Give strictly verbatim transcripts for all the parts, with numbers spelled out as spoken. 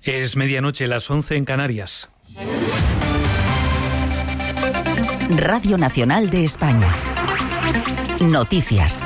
Es medianoche, las once en Canarias. Radio Nacional de España. Noticias.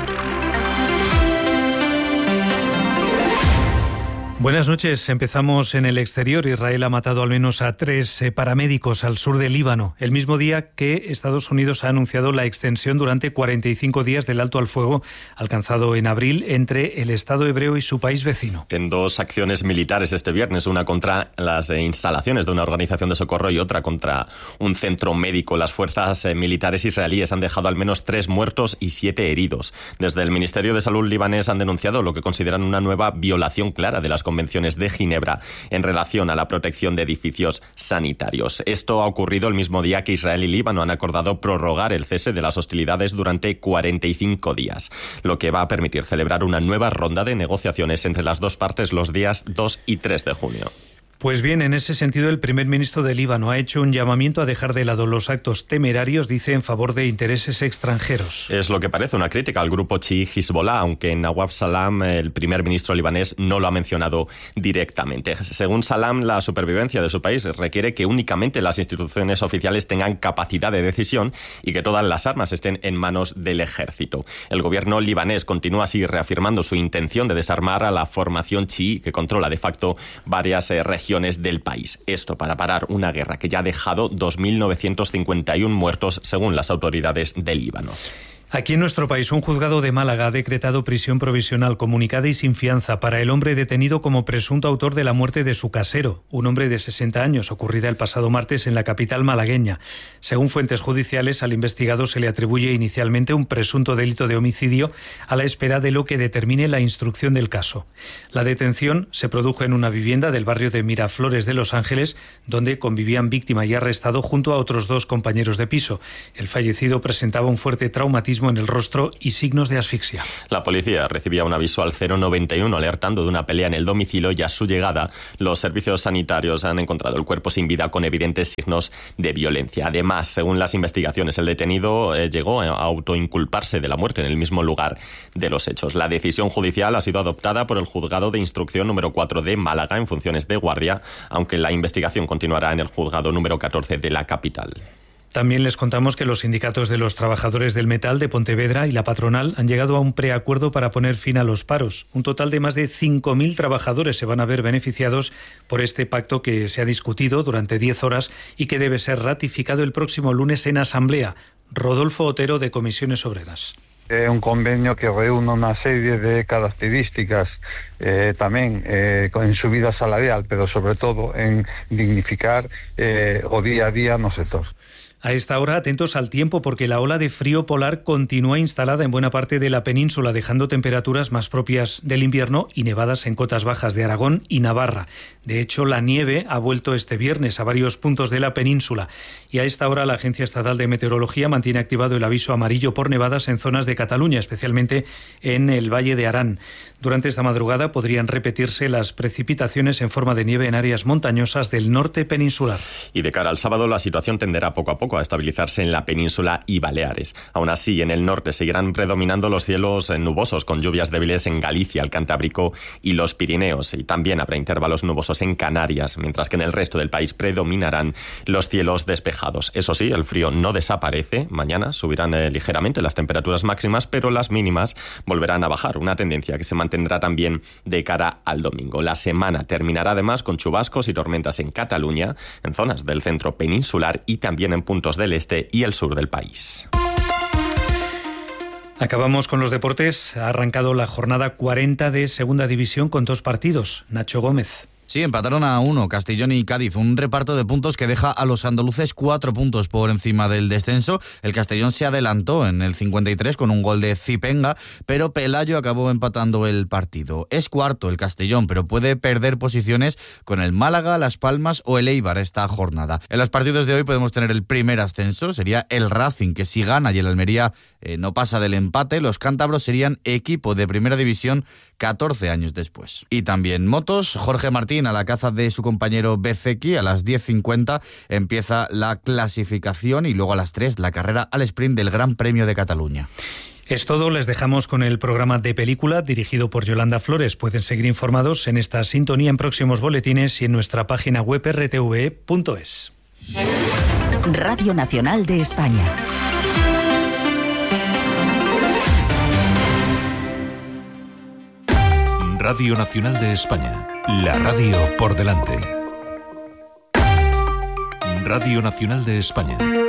Buenas noches. Empezamos en el exterior. Israel ha matado al menos a tres eh, paramédicos al sur del Líbano, el mismo día que Estados Unidos ha anunciado la extensión durante cuarenta y cinco días del alto al fuego alcanzado en abril entre el Estado hebreo y su país vecino. En dos acciones militares este viernes, una contra las instalaciones de una organización de socorro y otra contra un centro médico, las fuerzas militares israelíes han dejado al menos tres muertos y siete heridos. Desde el Ministerio de Salud libanés han denunciado lo que consideran una nueva violación clara de las convenciones de Ginebra en relación a la protección de edificios sanitarios. Esto ha ocurrido el mismo día que Israel y Líbano han acordado prorrogar el cese de las hostilidades durante cuarenta y cinco días, lo que va a permitir celebrar una nueva ronda de negociaciones entre las dos partes los días dos y tres de junio. Pues bien, en ese sentido, el primer ministro de Líbano ha hecho un llamamiento a dejar de lado los actos temerarios, dice, en favor de intereses extranjeros. Es lo que parece una crítica al grupo chií Hezbollah, aunque Nawaf Salam, el primer ministro libanés, no lo ha mencionado directamente. Según Salam, la supervivencia de su país requiere que únicamente las instituciones oficiales tengan capacidad de decisión y que todas las armas estén en manos del ejército. El gobierno libanés continúa así reafirmando su intención de desarmar a la formación chií que controla de facto varias eh, regiones del país. Esto para parar una guerra que ya ha dejado dos mil novecientos cincuenta y uno muertos según las autoridades del Líbano. Aquí en nuestro país, un juzgado de Málaga ha decretado prisión provisional comunicada y sin fianza para el hombre detenido como presunto autor de la muerte de su casero, un hombre de sesenta años, ocurrida el pasado martes en la capital malagueña. Según fuentes judiciales, al investigado se le atribuye inicialmente un presunto delito de homicidio a la espera de lo que determine la instrucción del caso. La detención se produjo en una vivienda del barrio de Miraflores de Los Ángeles, donde convivían víctima y arrestado junto a otros dos compañeros de piso. El fallecido presentaba un fuerte traumatismo en el rostro y signos de asfixia. La policía recibía un aviso al cero noventa y uno alertando de una pelea en el domicilio y a su llegada los servicios sanitarios han encontrado el cuerpo sin vida con evidentes signos de violencia. Además, según las investigaciones, el detenido eh, llegó a autoinculparse de la muerte en el mismo lugar de los hechos. La decisión judicial ha sido adoptada por el juzgado de instrucción número cuatro de Málaga en funciones de guardia, aunque la investigación continuará en el juzgado número catorce de la capital. También les contamos que los sindicatos de los trabajadores del metal de Pontevedra y la patronal han llegado a un preacuerdo para poner fin a los paros. Un total de más de cinco mil trabajadores se van a ver beneficiados por este pacto que se ha discutido durante diez horas y que debe ser ratificado el próximo lunes en Asamblea. Rodolfo Otero, de Comisiones Obreras. É un convenio que reúne unha serie de características eh, tamén eh, en subida salarial, pero sobre todo en dignificar eh, o día a día no sector. A esta hora, atentos al tiempo, porque la ola de frío polar continúa instalada en buena parte de la península, dejando temperaturas más propias del invierno y nevadas en cotas bajas de Aragón y Navarra. De hecho, la nieve ha vuelto este viernes a varios puntos de la península. Y a esta hora, la Agencia Estatal de Meteorología mantiene activado el aviso amarillo por nevadas en zonas de Cataluña, especialmente en el Valle de Arán. Durante esta madrugada podrían repetirse las precipitaciones en forma de nieve en áreas montañosas del norte peninsular. Y de cara al sábado, la situación tenderá poco a poco a estabilizarse en la península y Baleares. Aún así, en el norte seguirán predominando los cielos nubosos, con lluvias débiles en Galicia, el Cantábrico y los Pirineos. Y también habrá intervalos nubosos en Canarias, mientras que en el resto del país predominarán los cielos despejados. Eso sí, el frío no desaparece. Mañana subirán eh, ligeramente las temperaturas máximas, pero las mínimas volverán a bajar. Una tendencia que se mantendrá también de cara al domingo. La semana terminará además con chubascos y tormentas en Cataluña, en zonas del centro peninsular y también en puntos del este y el sur del país. Acabamos con los deportes. Ha arrancado la jornada cuarenta de Segunda División con dos partidos. Nacho Gómez. Sí, empataron a uno, Castellón y Cádiz, un reparto de puntos que deja a los andaluces cuatro puntos por encima del descenso. El Castellón se adelantó en el cincuenta y tres con un gol de Zipenga, pero Pelayo acabó empatando el partido. Es cuarto el Castellón, pero puede perder posiciones con el Málaga, Las Palmas o el Eibar esta jornada. En los partidos de hoy podemos tener el primer ascenso, sería el Racing, que si gana y el Almería eh, no pasa del empate, los cántabros serían equipo de primera división catorce años después. Y también motos, Jorge Martín a la caza de su compañero Bezeki. A las diez cincuenta empieza la clasificación y luego a las tres la carrera al sprint del Gran Premio de Cataluña. Es todo, les dejamos con el programa de película dirigido por Yolanda Flores. Pueden seguir informados en esta sintonía en próximos boletines y en nuestra página web r t v punto es. Radio Nacional de España. Radio Nacional de España, la radio por delante. Radio Nacional de España.